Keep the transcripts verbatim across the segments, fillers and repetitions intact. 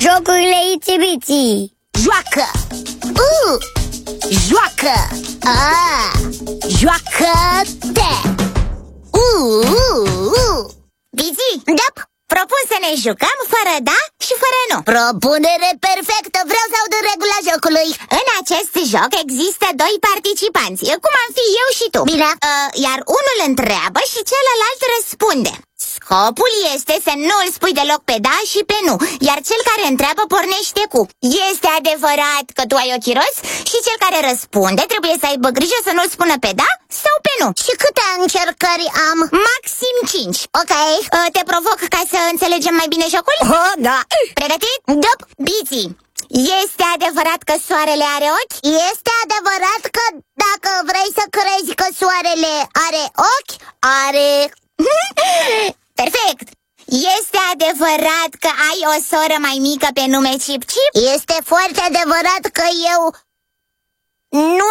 Jocurile Itsy-Bitsy. Joacă! Uh! Joacă! Ah! Joacă-te! Uh! Uh! Uh! Bitsy, da? Propun să ne jucăm fără da și fără nu. Propunere perfectă, vreau să aud regula jocului. În acest joc există doi participanți, cum am fi eu și tu. Bine. uh, Iar unul întreabă și celălalt răspunde. Scopul este să nu îl spui deloc pe da și pe nu, iar cel care întreabă pornește cu: este adevărat că tu ai ochii roți? Și cel care răspunde trebuie să aibă grijă să nu-l spună pe da sau pe nu. Și câte încercări am? Maxim cinci. Ok. uh, Te provoc ca să înțelegem mai bine jocul? Oh, da. Pregătit? Da. Bitsy, este adevărat că soarele are ochi? Este adevărat că dacă vrei să crezi că soarele are ochi, are... Perfect! Este adevărat că ai o soră mai mică pe nume Chip Chip? Este foarte adevărat că eu... Nu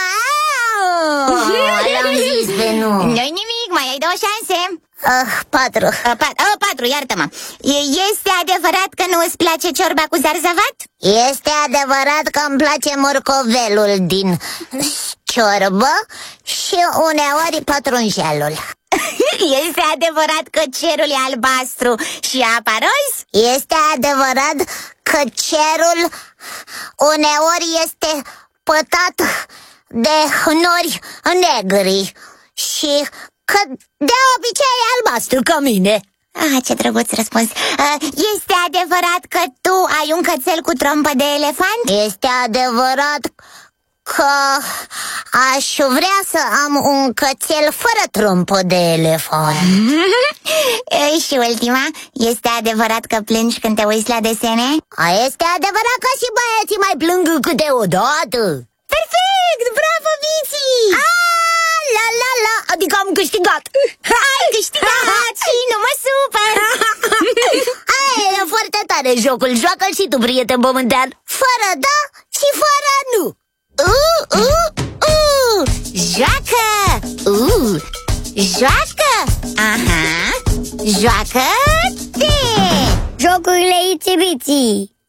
am zis de nu. Nu-i nimic, mai ai două șanse. uh, Patru uh, pat, uh, Patru, iartă-mă. Este adevărat că nu îți place ciorba cu zarzavat? Este adevărat că îmi place morcovelul din ciorbă și uneori pătrunjelul. Este adevărat că cerul e albastru și apa roz? Este adevărat că cerul uneori este pătat de nori negri și că de obicei e albastru ca mine. Ah, ce drăguț răspuns. Este adevărat că tu ai un cățel cu trompă de elefant? Este adevărat că aș vrea să am un cățel fără trompă de elefant. Și ultima, este adevărat că plângi când te uiți la desene? Este adevărat că și băieții mai plâng câteodată. Perfect! Bravo, Bitsy! Ah, la la la, adică am câștigat. Ai câștigat și nu mă supăr. Ai, e foarte tare jocul, joacă-l și tu, prieten pământean. Fără da și fără nu. Uh, uh, uh, joacă! Uh, joacă! Aha! Joacă-te! Jocurile Itsy-Bitsy.